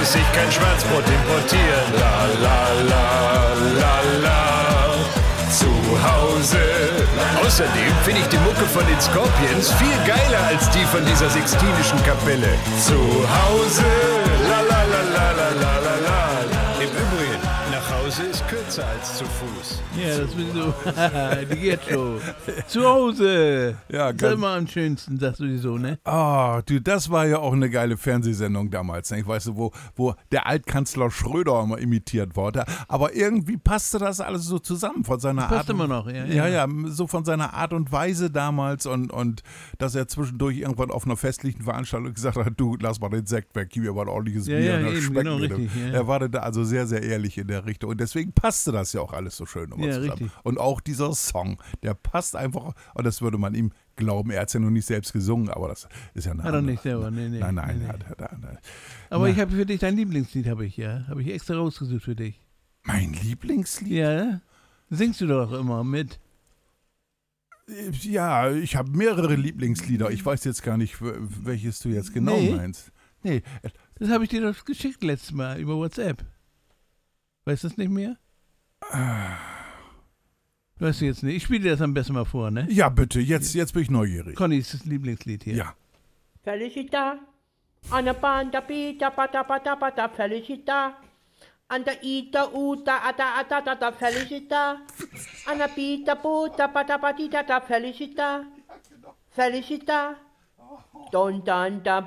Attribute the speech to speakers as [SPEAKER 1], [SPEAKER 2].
[SPEAKER 1] muss ich kein Schwarzbrot importieren. La la la la la, zu Hause. Außerdem finde ich die Mucke von den Scorpions viel geiler als die von dieser Sixtinischen Kapelle. Zu Hause, la la la la la la la la. Im Übrigen, nach Hause ist kürzer als zu Fuß.
[SPEAKER 2] Ja, das ist so. Die geht schon. Zu Hause.
[SPEAKER 3] Ja,
[SPEAKER 2] das ist immer am schönsten, sagst du die so, ne?
[SPEAKER 3] Ah, du, das war ja auch eine geile Fernsehsendung damals, ne? Weißt du, wo der Altkanzler Schröder immer imitiert wurde. Aber irgendwie passte das alles so zusammen von seiner Art.
[SPEAKER 2] Passt immer noch, ja.
[SPEAKER 3] Ja, so von seiner Art und Weise damals und dass er zwischendurch irgendwann auf einer festlichen Veranstaltung gesagt hat, du, lass mal den Sekt weg, gib mir mal ein ordentliches Bier.
[SPEAKER 2] Ja,
[SPEAKER 3] und
[SPEAKER 2] eben,
[SPEAKER 3] schmeckt
[SPEAKER 2] genau,
[SPEAKER 3] mir
[SPEAKER 2] richtig,
[SPEAKER 3] das.
[SPEAKER 2] ja.
[SPEAKER 3] Er war da also sehr, sehr ehrlich in der Richtung und deswegen passte das ja auch alles so schön immer zusammen.
[SPEAKER 2] Richtig.
[SPEAKER 3] Und auch dieser Song, der passt einfach, und das würde man ihm glauben, er hat es ja noch nicht selbst gesungen, aber das ist ja eine
[SPEAKER 2] Hat er
[SPEAKER 3] andere-
[SPEAKER 2] nicht selber, nee.
[SPEAKER 3] Nein.
[SPEAKER 2] Nee.
[SPEAKER 3] Hat.
[SPEAKER 2] Aber ich habe für dich dein Lieblingslied, habe ich extra rausgesucht für dich.
[SPEAKER 3] Mein Lieblingslied?
[SPEAKER 2] Ja, singst du doch immer mit.
[SPEAKER 3] Ja, ich habe mehrere Lieblingslieder. Ich weiß jetzt gar nicht, welches du jetzt genau
[SPEAKER 2] Nee.
[SPEAKER 3] meinst. Nee,
[SPEAKER 2] Das habe ich dir doch geschickt letztes Mal über WhatsApp. Weißt du das nicht mehr? Weißt du jetzt nicht? Ich spiele dir das am besten mal vor, ne?
[SPEAKER 3] ja bitte, jetzt bin ich neugierig.
[SPEAKER 2] Connys Lieblingslied hier.
[SPEAKER 3] Ja.
[SPEAKER 4] Felicita, Anna Panda Pita Pata Pata Pata Felicita, Anda Ita Uta Ata Ata Tata Felicita, Anna Pita Puta Pata Patita Felicita, Felicita, Don Dan Da